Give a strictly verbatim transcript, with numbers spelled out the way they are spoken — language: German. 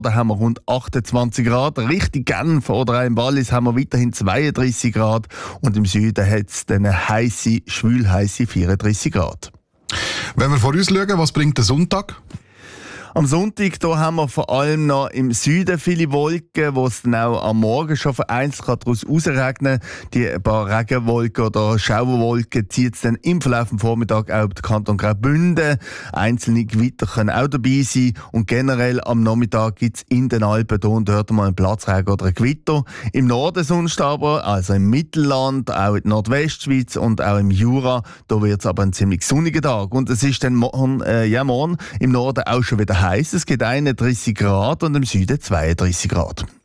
Da haben wir rund achtundzwanzig Grad. Richtig Genf oder auch im Wallis haben wir weiterhin zweiunddreissig Grad. Und im Süden hat es dann eine heisse, schwülheisse vierunddreissig Grad. Wenn wir vorausschauen, was bringt der Sonntag? Am Sonntag da haben wir vor allem noch im Süden viele Wolken, wo es dann auch am Morgen schon vereinzelt daraus rausregnen kann. Die paar Regenwolken oder Schauerwolken zieht es dann im Verlauf des Vormittags auch über den Kanton Graubünden. Einzelne Gewitter können auch dabei sein. Und generell am Nachmittag gibt es in den Alpen hier und dort mal einen Platzregen oder ein Gewitter. Im Norden sonst aber, also im Mittelland, auch in der Nordwestschweiz und auch im Jura, da wird es aber ein ziemlich sonniger Tag. Und es ist dann morgen, äh, ja, morgen im Norden auch schon wieder heiß. Es geht einunddreissig Grad und im Süden zweiunddreissig Grad.